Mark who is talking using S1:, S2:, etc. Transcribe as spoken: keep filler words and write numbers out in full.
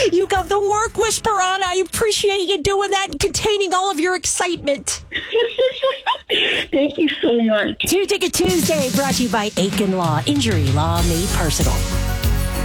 S1: You got the work whisper on. I appreciate you doing that and containing all of your excitement.
S2: Thank you so much.
S1: Two Ticket Tuesday brought to you by Aiken Law. Injury law made personal.